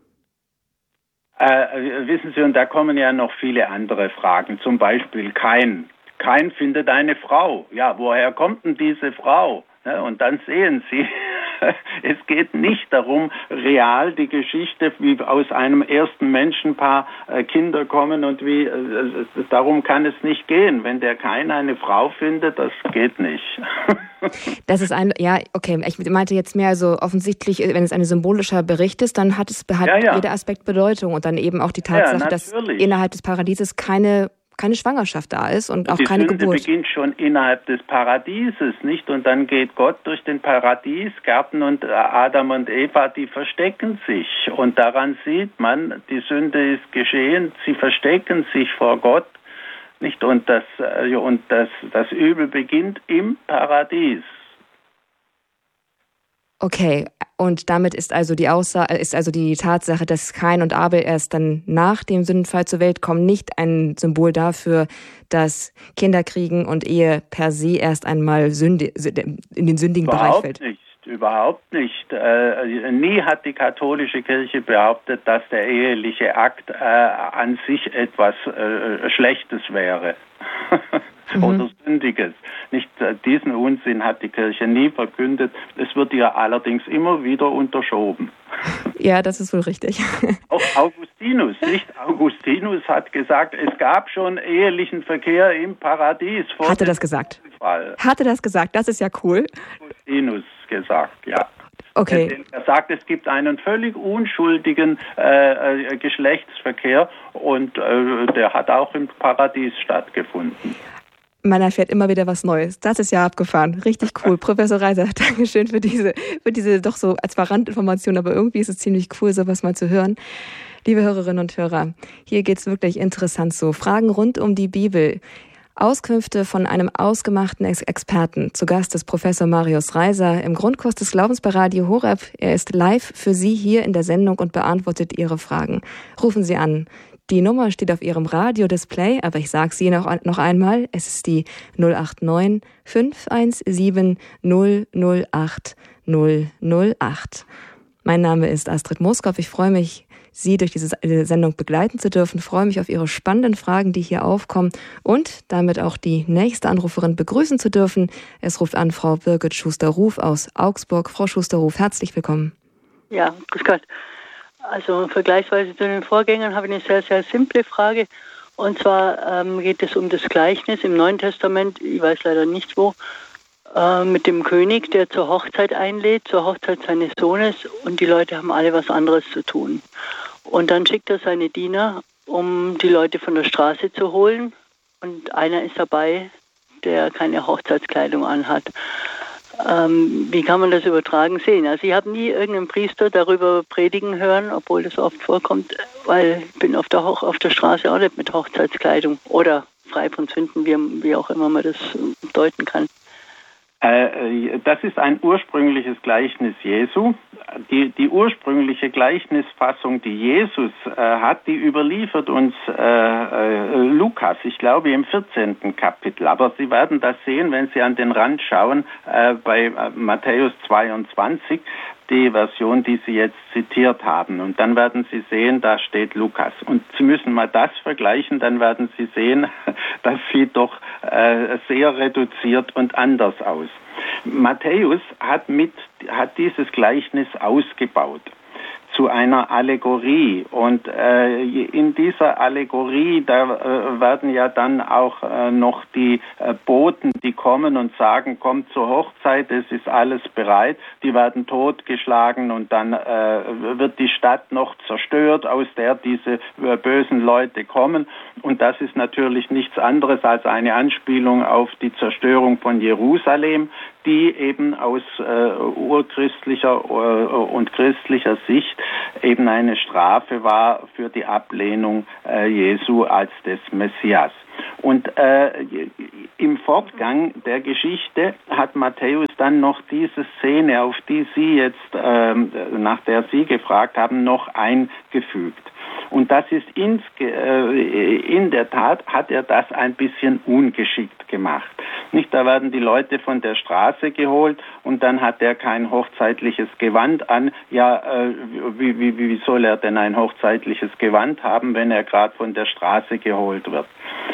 Äh, wissen Sie, und da kommen ja noch viele andere Fragen. Zum Beispiel Kain. Kain findet eine Frau. Ja, woher kommt denn diese Frau? Ja, und dann sehen Sie, es geht nicht darum, real die Geschichte, wie aus einem ersten Menschenpaar äh, Kinder kommen und wie, äh, darum kann es nicht gehen. Wenn der Kain eine Frau findet, das geht nicht. Das ist ein, ja, okay, ich meinte jetzt mehr so offensichtlich, wenn es ein symbolischer Bericht ist, dann hat es hat ja, ja. jeder Aspekt Bedeutung und dann eben auch die Tatsache, ja, dass innerhalb des Paradieses keine keine Schwangerschaft da ist und auch die keine Sünde Geburt. Die beginnt schon innerhalb des Paradieses, nicht? Und dann geht Gott durch den Paradiesgarten und Adam und Eva, die verstecken sich. Und daran sieht man, die Sünde ist geschehen, sie verstecken sich vor Gott, nicht? Und das, und das, das Übel beginnt im Paradies. Okay, und damit ist also die Aussage, ist also die Tatsache, dass Kain und Abel erst dann nach dem Sündenfall zur Welt kommen, nicht ein Symbol dafür, dass Kinderkriegen und Ehe per se erst einmal Sünde, in den sündigen Bereich fällt. Überhaupt nicht, überhaupt nicht. Äh, nie hat die katholische Kirche behauptet, dass der eheliche Akt äh, an sich etwas äh, Schlechtes wäre. Mhm. Oder Sündiges. Nicht, diesen Unsinn hat die Kirche nie verkündet. Es wird ihr allerdings immer wieder unterschoben. Ja, das ist wohl richtig. Auch Augustinus, nicht? Augustinus hat gesagt, es gab schon ehelichen Verkehr im Paradies. Vor Hatte das gesagt? Fall. Hatte das gesagt? Das ist ja cool. Augustinus gesagt, ja. Okay. Er sagt, es gibt einen völlig unschuldigen äh, Geschlechtsverkehr und äh, der hat auch im Paradies stattgefunden. Man erfährt immer wieder was Neues. Das ist ja abgefahren. Richtig cool. Professor Reiser, Dankeschön für diese, für diese doch so als Randinformation, aber irgendwie ist es ziemlich cool, sowas mal zu hören. Liebe Hörerinnen und Hörer, hier geht's wirklich interessant so. Fragen rund um die Bibel. Auskünfte von einem ausgemachten Experten. Zu Gast ist Professor Marius Reiser im Grundkurs des Glaubens bei Radio Horeb. Er ist live für Sie hier in der Sendung und beantwortet Ihre Fragen. Rufen Sie an. Die Nummer steht auf Ihrem Radiodisplay, aber ich sage sie noch, noch einmal. Es ist die null acht neun fünf eins sieben null null acht null null acht. Mein Name ist Astrid Mooskopf. Ich freue mich, Sie durch diese Sendung begleiten zu dürfen. Ich freue mich auf Ihre spannenden Fragen, die hier aufkommen und damit auch die nächste Anruferin begrüßen zu dürfen. Es ruft an Frau Birgit Schuster-Ruf aus Augsburg. Frau Schuster-Ruf, herzlich willkommen. Ja, grüß Gott. Also vergleichsweise zu den Vorgängern habe ich eine sehr, sehr simple Frage. Und zwar ähm, geht es um das Gleichnis im Neuen Testament, ich weiß leider nicht wo, äh, mit dem König, der zur Hochzeit einlädt, zur Hochzeit seines Sohnes und die Leute haben alle was anderes zu tun. Und dann schickt er seine Diener, um die Leute von der Straße zu holen und einer ist dabei, der keine Hochzeitskleidung anhat. Ähm, wie kann man das übertragen sehen? Also ich habe nie irgendeinen Priester darüber predigen hören, obwohl das oft vorkommt, weil ich bin auf der, Hoch- auf der Straße auch nicht mit Hochzeitskleidung oder frei von Sünden, wie, wie auch immer man das deuten kann. Äh, das ist ein ursprüngliches Gleichnis Jesu. Die, die ursprüngliche Gleichnisfassung, die Jesus äh, hat, die überliefert uns äh, äh, Lukas, ich glaube im vierzehnten Kapitel. Aber Sie werden das sehen, wenn Sie an den Rand schauen, äh, bei äh, Matthäus zweiundzwanzig, die Version, die Sie jetzt zitiert haben. Und dann werden Sie sehen, da steht Lukas. Und Sie müssen mal das vergleichen, dann werden Sie sehen, das sieht doch äh, sehr reduziert und anders aus. Matthäus hat mit, hat dieses Gleichnis ausgebaut zu einer Allegorie und äh, in dieser Allegorie, da äh, werden ja dann auch äh, noch die äh, Boten, die kommen und sagen, kommt zur Hochzeit, es ist alles bereit, die werden totgeschlagen und dann äh, wird die Stadt noch zerstört, aus der diese äh, bösen Leute kommen und das ist natürlich nichts anderes als eine Anspielung auf die Zerstörung von Jerusalem, die eben aus äh, urchristlicher äh, und christlicher Sicht eben eine Strafe war für die Ablehnung äh, Jesu als des Messias. Und äh, im Fortgang der Geschichte hat Matthäus dann noch diese Szene, auf die Sie jetzt, ähm, nach der Sie gefragt haben, noch eingefügt. Und das ist ins, äh, in der Tat, hat er das ein bisschen ungeschickt gemacht. Nicht, da werden die Leute von der Straße geholt und dann hat er kein hochzeitliches Gewand an. Ja, äh, wie, wie, wie soll er denn ein hochzeitliches Gewand haben, wenn er gerade von der Straße geholt wird?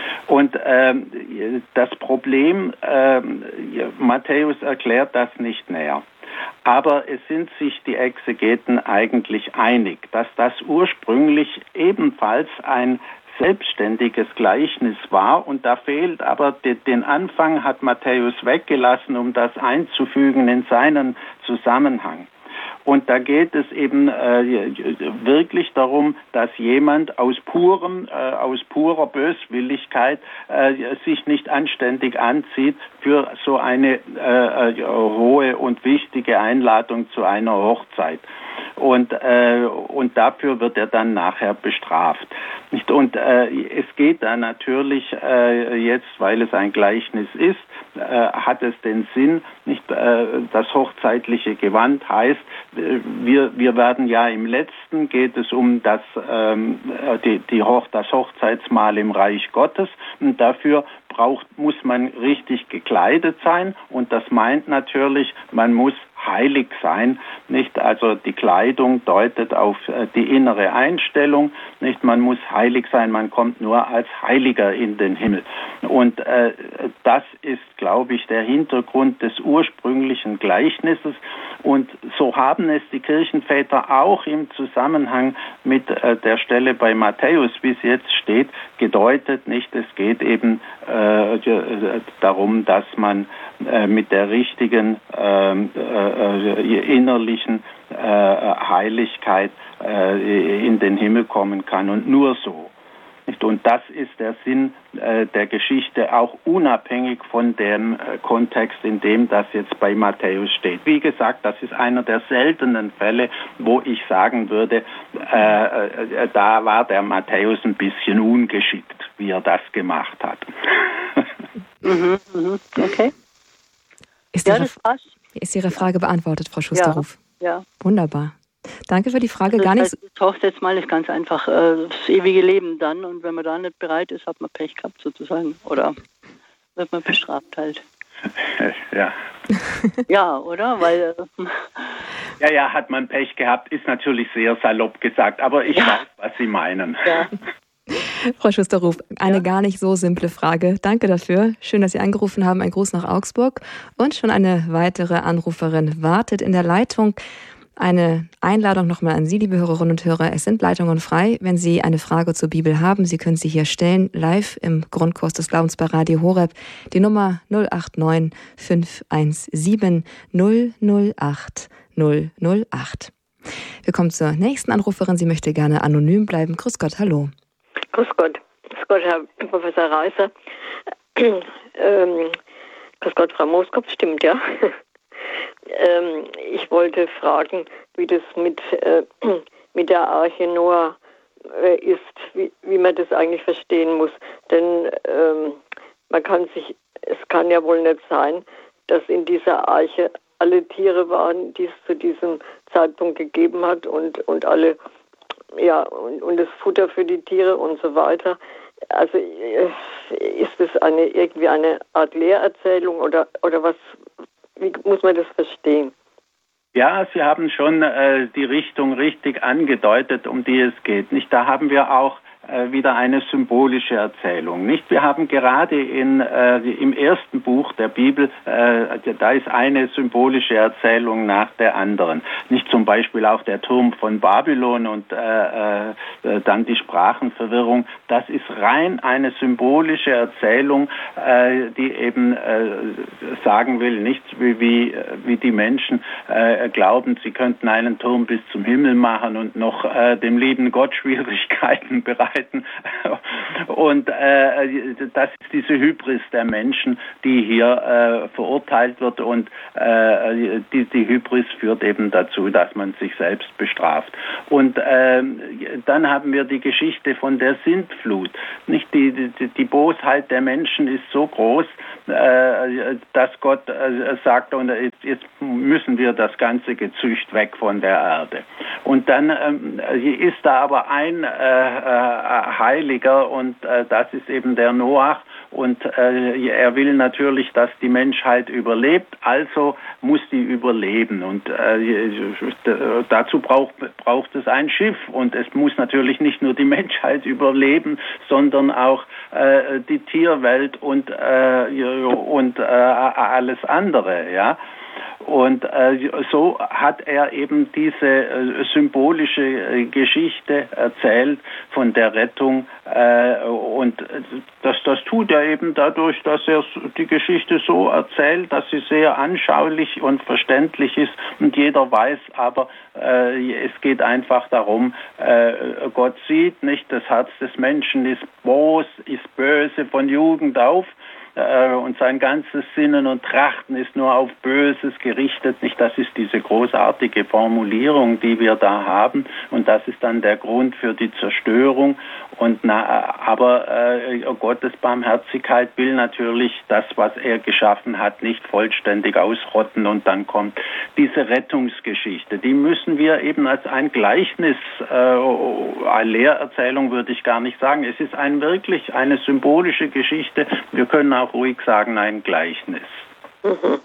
Und ähm, das Problem, ähm, Matthäus erklärt das nicht näher. Aber es sind sich die Exegeten eigentlich einig, dass das ursprünglich ebenfalls ein selbstständiges Gleichnis war, und da fehlt aber de, den Anfang hat Matthäus weggelassen, um das einzufügen in seinen Zusammenhang. Und da geht es eben äh, wirklich darum, dass jemand aus purem, äh, aus purer Böswilligkeit äh, sich nicht anständig anzieht für so eine äh, äh, hohe und wichtige Einladung zu einer Hochzeit. Und, äh, und dafür wird er dann nachher bestraft. Nicht? Und äh, es geht da natürlich äh, jetzt, weil es ein Gleichnis ist, äh, hat es den Sinn, nicht äh, das hochzeitliche Gewand heißt, äh, wir, wir werden ja im letzten, geht es um das, ähm, die, die Hoch, das Hochzeitsmahl im Reich Gottes, und dafür braucht, muss man richtig gekleidet sein, und das meint natürlich, man muss heilig sein, nicht? Also die Kleidung deutet auf äh, die innere Einstellung, nicht? Man muss heilig sein, man kommt nur als Heiliger in den Himmel. Und äh, das ist, glaube ich, der Hintergrund des ursprünglichen Gleichnisses, und so haben es die Kirchenväter auch im Zusammenhang mit äh, der Stelle bei Matthäus, wie es jetzt steht, gedeutet, nicht? Es geht eben äh, darum, dass man äh, mit der richtigen äh, äh, innerlichen äh, Heiligkeit äh, in den Himmel kommen kann, und nur so. Und das ist der Sinn äh, der Geschichte, auch unabhängig von dem äh, Kontext, in dem das jetzt bei Matthäus steht. Wie gesagt, das ist einer der seltenen Fälle, wo ich sagen würde, äh, äh, da war der Matthäus ein bisschen ungeschickt, wie er das gemacht hat. mhm, mhm, okay. Ist, ja, Ihre, das passt. ist Ihre Frage beantwortet, Frau Schusterruf? Ja, ja. Wunderbar. Danke für die Frage. Also Gar nicht. Das Hochzeitsmahl ist ganz einfach äh, das ewige Leben dann, und wenn man da nicht bereit ist, hat man Pech gehabt sozusagen, oder wird man bestraft halt. Ja. Ja, oder? Weil äh, ja, ja, hat man Pech gehabt, ist natürlich sehr salopp gesagt, aber ich ja. weiß, was Sie meinen. Ja. Frau Schusterruf, eine ja. gar nicht so simple Frage. Danke dafür. Schön, dass Sie angerufen haben. Ein Gruß nach Augsburg. Und schon eine weitere Anruferin wartet in der Leitung. Eine Einladung nochmal an Sie, liebe Hörerinnen und Hörer. Es sind Leitungen frei. Wenn Sie eine Frage zur Bibel haben, Sie können sie hier stellen, live im Grundkurs des Glaubens bei Radio Horeb. Die Nummer null acht neun fünf eins sieben null null acht null null acht. Wir kommen zur nächsten Anruferin. Sie möchte gerne anonym bleiben. Grüß Gott, hallo. Grüß Gott. Grüß Gott, Herr Professor Reiser. ähm, grüß Gott, Frau Mooskopf, stimmt, ja. ähm, ich wollte fragen, wie das mit, äh, mit der Arche Noah äh, ist, wie, wie man das eigentlich verstehen muss. Denn ähm, man kann sich, es kann ja wohl nicht sein, dass in dieser Arche alle Tiere waren, die es zu diesem Zeitpunkt gegeben hat, und, und alle, ja, und, und das Futter für die Tiere und so weiter. Also ist das eine, irgendwie eine Art Lehrerzählung, oder, oder was, wie muss man das verstehen? Ja, Sie haben schon äh, die Richtung richtig angedeutet, um die es geht. Nicht? Da haben wir auch äh, wieder eine symbolische Erzählung. Nicht? Wir haben gerade in, äh, im ersten Buch der Bibel, äh, da ist eine symbolische Erzählung nach der anderen. Nicht zum Beispiel auch der Turm von Babylon und äh, äh, dann die Sprachenverwirrung. Das ist rein eine symbolische Erzählung, äh, die eben äh, sagen will, nicht wie, wie, wie die Menschen äh, glauben, sie könnten einen Turm bis zum Himmel machen und noch äh, dem lieben Gott Schwierigkeiten bereiten. arbeiten. Und äh, das ist diese Hybris der Menschen, die hier äh, verurteilt wird. Und äh, die, die Hybris führt eben dazu, dass man sich selbst bestraft. Und äh, dann haben wir die Geschichte von der Sintflut. Nicht die, die, die Bosheit der Menschen ist so groß, äh, dass Gott äh, sagt, und jetzt, jetzt müssen wir das ganze Gezücht weg von der Erde. Und dann ähm, ist da aber ein äh, äh, Heiliger, und äh, das ist eben der Noach. Und äh, er will natürlich, dass die Menschheit überlebt, also muss die überleben. Und äh, dazu braucht, braucht es ein Schiff. Und es muss natürlich nicht nur die Menschheit überleben, sondern auch äh, die Tierwelt und, äh, und äh, alles andere, ja. Und äh, so hat er eben diese äh, symbolische äh, Geschichte erzählt von der Rettung. Äh, und das, das tut er eben dadurch, dass er die Geschichte so erzählt, dass sie sehr anschaulich und verständlich ist. Und jeder weiß aber, äh, es geht einfach darum, äh, Gott sieht nicht, das Herz des Menschen ist bos, ist böse von Jugend auf. Und sein ganzes Sinnen und Trachten ist nur auf Böses gerichtet. Nicht, das ist diese großartige Formulierung, die wir da haben. Und das ist dann der Grund für die Zerstörung. Und na, aber äh, Gottes Barmherzigkeit will natürlich das, was er geschaffen hat, nicht vollständig ausrotten. Und dann kommt diese Rettungsgeschichte. Die müssen wir eben als ein Gleichnis, äh, eine Lehrerzählung würde ich gar nicht sagen. Es ist ein wirklich eine symbolische Geschichte. Wir können auch ruhig sagen, ein Gleichnis. Mhm.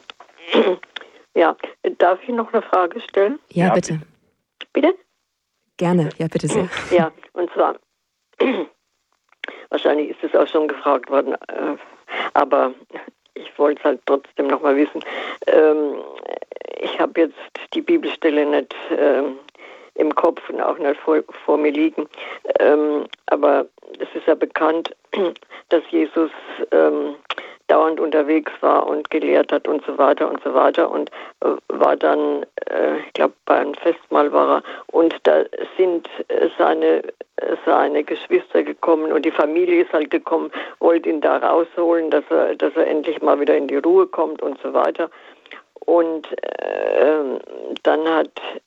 Ja, darf ich noch eine Frage stellen? Ja, ja, bitte. Bitte? Gerne, ja, bitte sehr. Ja, und zwar, wahrscheinlich ist es auch schon gefragt worden, aber ich wollte es halt trotzdem noch mal wissen. Ich habe jetzt die Bibelstelle nicht im Kopf und auch nicht vor, vor mir liegen, aber es ist ja bekannt, dass Jesus ähm, dauernd unterwegs war und gelehrt hat und so weiter und so weiter und äh, war dann, äh, ich glaube, bei einem Festmahl war er, und da sind äh, seine, äh, seine Geschwister gekommen und die Familie ist halt gekommen, wollte ihn da rausholen, dass er, dass er endlich mal wieder in die Ruhe kommt und so weiter. Und äh, dann hat,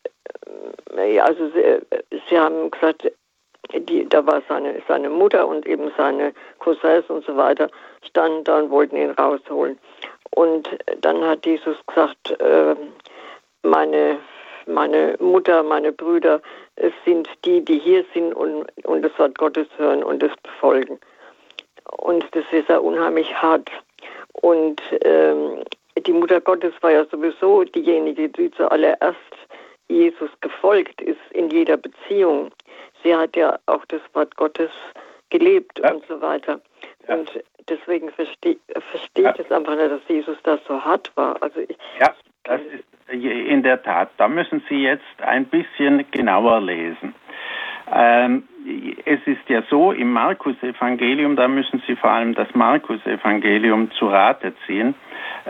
äh, ja, also sie, sie haben gesagt, Die, da war seine, seine Mutter und eben seine Cousins und so weiter, standen da und wollten ihn rausholen. Und dann hat Jesus gesagt, äh, meine, meine Mutter, meine Brüder es sind die, die hier sind und, und das Wort Gottes hören und es befolgen. Und das ist ja unheimlich hart. Und ähm, die Mutter Gottes war ja sowieso diejenige, die zuallererst Jesus gefolgt ist in jeder Beziehung. Sie hat ja auch das Wort Gottes gelebt, ja, und so weiter. Ja. Und deswegen verstehe versteh ja. ich das einfach nicht, dass Jesus da so hart war. Also ich, ja, das ist in der Tat. Da müssen Sie jetzt ein bisschen genauer lesen. Ähm, es ist ja so, im Markus-Evangelium, da müssen Sie vor allem das Markus-Evangelium zu Rate ziehen.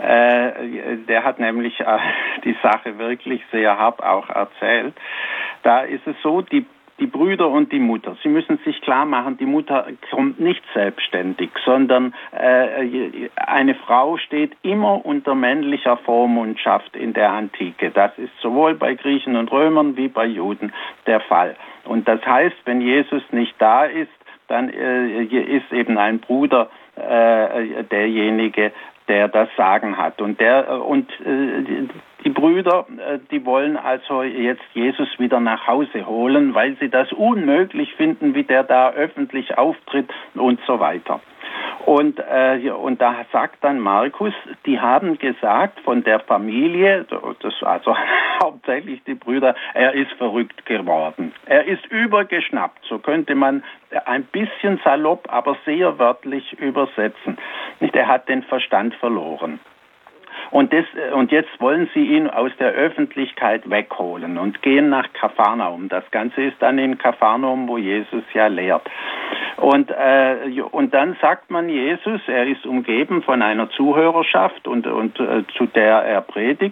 Äh, der hat nämlich äh, die Sache wirklich sehr hart auch erzählt. Da ist es so, die Die Brüder und die Mutter, Sie müssen sich klar machen, die Mutter kommt nicht selbstständig, sondern äh, eine Frau steht immer unter männlicher Vormundschaft in der Antike. Das ist sowohl bei Griechen und Römern wie bei Juden der Fall. Und das heißt, wenn Jesus nicht da ist, dann äh, ist eben ein Bruder äh, derjenige, der das Sagen hat. Und der und äh, die Brüder, äh, die wollen also jetzt Jesus wieder nach Hause holen, weil sie das unmöglich finden, wie der da öffentlich auftritt und so weiter. Und, äh, und da sagt dann Markus, die haben gesagt von der Familie, das also hauptsächlich die Brüder, er ist verrückt geworden. Er ist übergeschnappt, so könnte man ein bisschen salopp, aber sehr wörtlich übersetzen. Nicht, er hat den Verstand verloren. Und, das, und jetzt wollen sie ihn aus der Öffentlichkeit wegholen und gehen nach Kapharnaum. Das Ganze ist dann in Kapharnaum, wo Jesus ja lehrt. Und, äh, und dann sagt man Jesus, er ist umgeben von einer Zuhörerschaft, und, und äh, zu der er predigt.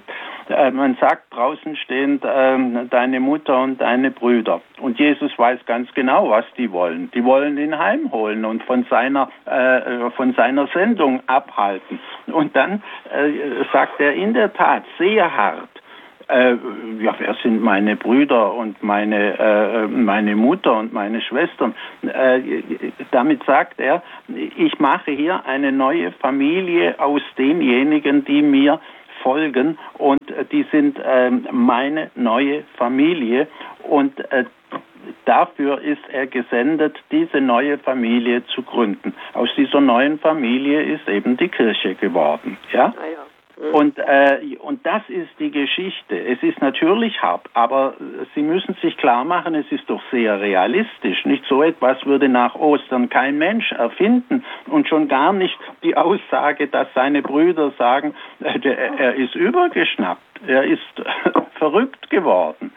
Äh, man sagt draußen stehend, äh, deine Mutter und deine Brüder. Und Jesus weiß ganz genau, was die wollen. Die wollen ihn heimholen und von seiner, äh, von seiner Sendung abhalten. Und dann äh, sagt er in der Tat sehr hart, Äh, ja, wer sind meine Brüder und meine, äh, meine Mutter und meine Schwestern? Äh, damit sagt er, ich mache hier eine neue Familie aus denjenigen, die mir folgen, und äh, die sind äh, meine neue Familie, und äh, dafür ist er gesendet, diese neue Familie zu gründen. Aus dieser neuen Familie ist eben die Kirche geworden. Ja? Ah, ja. Und, äh, und das ist die Geschichte. Es ist natürlich hart, aber Sie müssen sich klar machen, es ist doch sehr realistisch. Nicht so etwas würde nach Ostern kein Mensch erfinden, und schon gar nicht die Aussage, dass seine Brüder sagen, äh, der, er ist übergeschnappt, er ist verrückt geworden.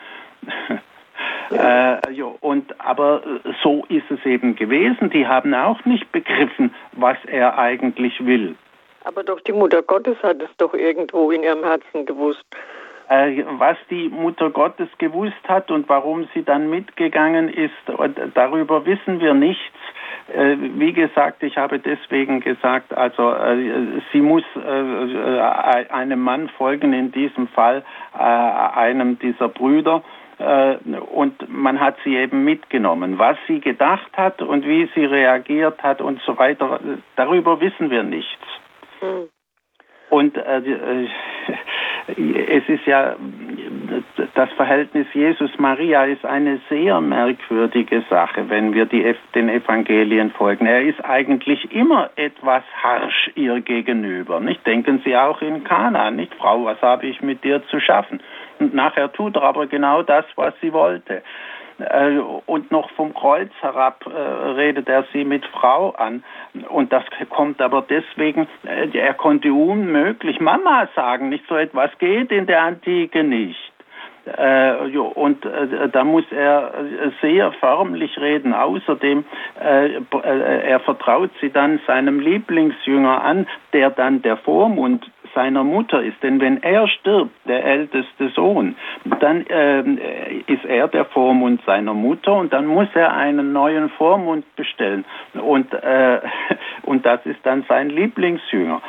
Äh, jo, und aber so ist es eben gewesen. Die haben auch nicht begriffen, was er eigentlich will. Aber doch die Mutter Gottes hat es doch irgendwo in ihrem Herzen gewusst. Äh, was die Mutter Gottes gewusst hat und warum sie dann mitgegangen ist, darüber wissen wir nichts. Äh, wie gesagt, ich habe deswegen gesagt, also äh, sie muss äh, einem Mann folgen, in diesem Fall äh, einem dieser Brüder. Und man hat sie eben mitgenommen. Was sie gedacht hat und wie sie reagiert hat und so weiter, darüber wissen wir nichts. Hm. Und äh, es ist ja, das Verhältnis Jesus-Maria ist eine sehr merkwürdige Sache, wenn wir die, den Evangelien folgen. Er ist eigentlich immer etwas harsch ihr gegenüber. Nicht? Denken Sie auch in Kana, nicht? Frau, was habe ich mit dir zu schaffen? Und nachher tut er aber genau das, was sie wollte. Und noch vom Kreuz herab äh, redet er sie mit Frau an. Und das kommt aber deswegen, äh, er konnte unmöglich Mama sagen. Nicht so etwas geht in der Antike nicht. Äh, jo, und äh, da muss er sehr förmlich reden. Außerdem, äh, er vertraut sie dann seinem Lieblingsjünger an, der dann der Vormund seiner Mutter ist. Denn wenn er stirbt, der älteste Sohn, dann äh, ist er der Vormund seiner Mutter, und dann muss er einen neuen Vormund bestellen. Und, äh, und das ist dann sein Lieblingsjünger.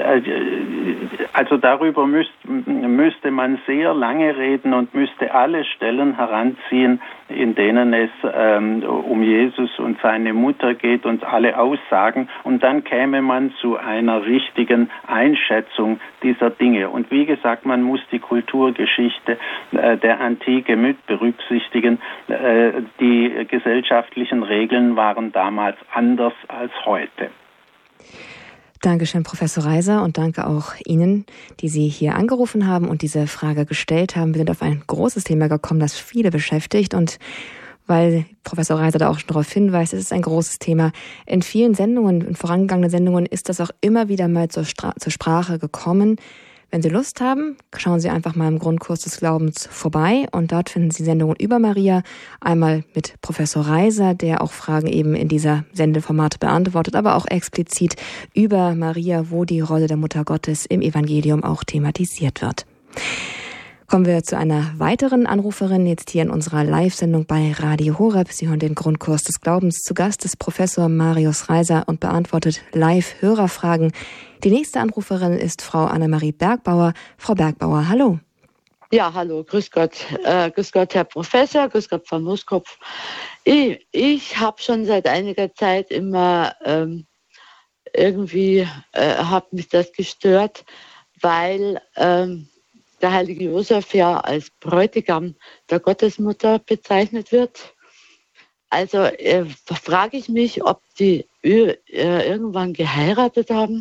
Also darüber müsst, müsste man sehr lange reden und müsste alle Stellen heranziehen, in denen es ähm, um Jesus und seine Mutter geht, und alle Aussagen. Und dann käme man zu einer richtigen Einschätzung dieser Dinge. Und wie gesagt, man muss die Kulturgeschichte äh, der Antike mit berücksichtigen. Äh, die gesellschaftlichen Regeln waren damals anders als heute. Dankeschön, Professor Reiser, und danke auch Ihnen, die Sie hier angerufen haben und diese Frage gestellt haben. Wir sind auf ein großes Thema gekommen, das viele beschäftigt, und weil Professor Reiser da auch schon darauf hinweist, es ist ein großes Thema. In vielen Sendungen, in vorangegangenen Sendungen ist das auch immer wieder mal zur, Stra- zur Sprache gekommen. Wenn Sie Lust haben, schauen Sie einfach mal im Grundkurs des Glaubens vorbei, und dort finden Sie Sendungen über Maria, einmal mit Professor Reiser, der auch Fragen eben in dieser Sendeformat beantwortet, aber auch explizit über Maria, wo die Rolle der Mutter Gottes im Evangelium auch thematisiert wird. Kommen wir zu einer weiteren Anruferin, jetzt hier in unserer Live-Sendung bei Radio Horeb. Sie hören den Grundkurs des Glaubens. Zu Gast ist Professor Marius Reiser und beantwortet live Hörerfragen. Die nächste Anruferin ist Frau Annemarie Bergbauer. Frau Bergbauer, hallo. Ja, hallo, grüß Gott. Äh, grüß Gott, Herr Professor, grüß Gott, Frau Mooskopf. Ich, ich habe schon seit einiger Zeit immer ähm, irgendwie, äh, hat mich das gestört, weil ähm, der heilige Josef ja als Bräutigam der Gottesmutter bezeichnet wird. Also äh, frage ich mich, ob die äh, irgendwann geheiratet haben,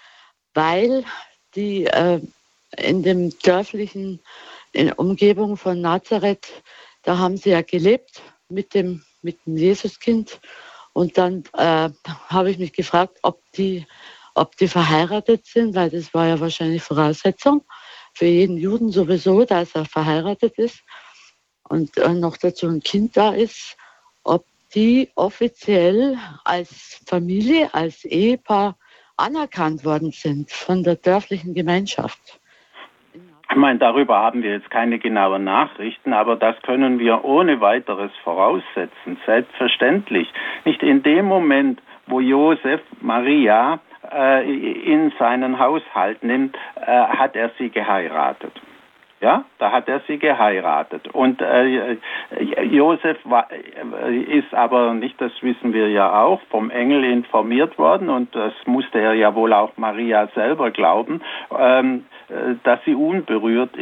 weil die äh, in dem dörflichen in Umgebung von Nazareth, da haben sie ja gelebt mit dem, mit dem Jesuskind. Und dann äh, habe ich mich gefragt, ob die, ob die verheiratet sind, weil das war ja wahrscheinlich Voraussetzung für jeden Juden sowieso, dass er verheiratet ist und äh, noch dazu ein Kind da ist, ob die offiziell als Familie, als Ehepaar anerkannt worden sind von der dörflichen Gemeinschaft. Ich meine, darüber haben wir jetzt keine genauen Nachrichten, aber das können wir ohne weiteres voraussetzen, selbstverständlich. Nicht in dem Moment, wo Josef Maria äh, in seinen Haushalt nimmt, äh, hat er sie geheiratet. Ja, da hat er sie geheiratet. Und äh, Josef war, äh, ist aber, nicht, das wissen wir ja auch, vom Engel informiert worden, und das musste er ja wohl auch Maria selber glauben, ähm, dass sie unberührt